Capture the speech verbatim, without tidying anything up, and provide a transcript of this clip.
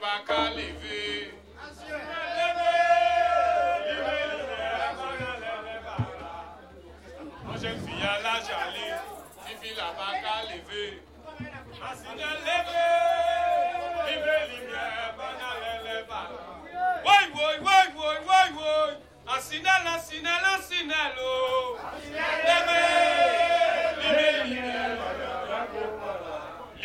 pas qu'à lever. Mon jeune fille à la jalée, Fifi la pas qu'à lever. Asina levé, levé, lumière, banale, leva. Oui, oui, oui, oui, oui, oui. Asinel, asinel, asinel, oh. Levé, levé, lumière.